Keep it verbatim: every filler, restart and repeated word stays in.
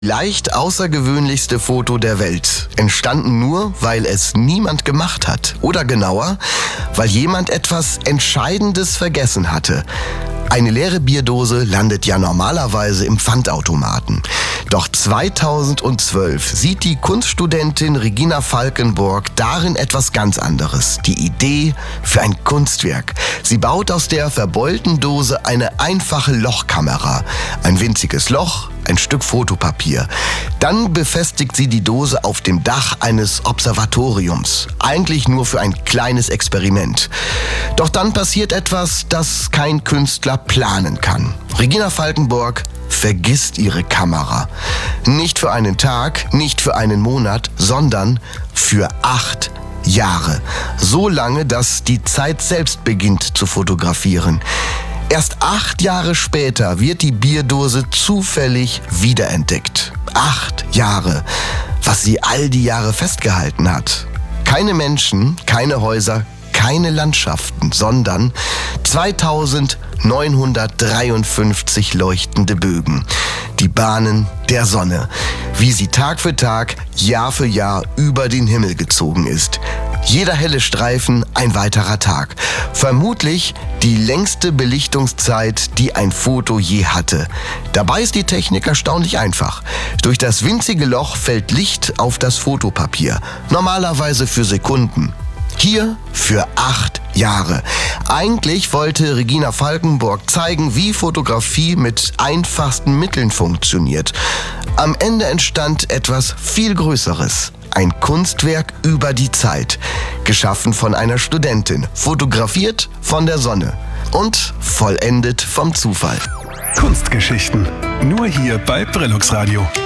Leicht außergewöhnlichste Foto der Welt entstanden nur, weil es niemand gemacht hat. Oder genauer, weil jemand etwas Entscheidendes vergessen hatte. Eine leere Bierdose landet ja normalerweise im Pfandautomaten. Doch zweitausendzwölf sieht die Kunststudentin Regina Falkenborg darin etwas ganz anderes. Die Idee für ein Kunstwerk. Sie baut aus der verbeulten Dose eine einfache Lochkamera. Ein winziges Loch, ein Stück Fotopapier. Dann befestigt sie die Dose auf dem Dach eines Observatoriums. Eigentlich nur für ein kleines Experiment. Doch dann passiert etwas, das kein Künstler planen kann. Regina Falkenborg vergisst ihre Kamera. Nicht für einen Tag, nicht für einen Monat, sondern für acht Jahre. So lange, dass die Zeit selbst beginnt zu fotografieren. Erst acht Jahre später wird die Bierdose zufällig wiederentdeckt. Acht Jahre, was sie all die Jahre festgehalten hat. Keine Menschen, keine Häuser, keine Landschaften, sondern zweitausendneunhundertdreiundfünfzig leuchtende Bögen. Die Bahnen der Sonne, wie sie Tag für Tag, Jahr für Jahr über den Himmel gezogen ist. Jeder helle Streifen ein weiterer Tag. Vermutlich die längste Belichtungszeit, die ein Foto je hatte. Dabei ist die Technik erstaunlich einfach. Durch das winzige Loch fällt Licht auf das Fotopapier. Normalerweise für Sekunden. Hier für acht Jahre. Eigentlich wollte Regina Falkenborg zeigen, wie Fotografie mit einfachsten Mitteln funktioniert. Am Ende entstand etwas viel Größeres. Ein Kunstwerk über die Zeit. Geschaffen von einer Studentin. Fotografiert von der Sonne. Und vollendet vom Zufall. Kunstgeschichten. Nur hier bei Brillux Radio.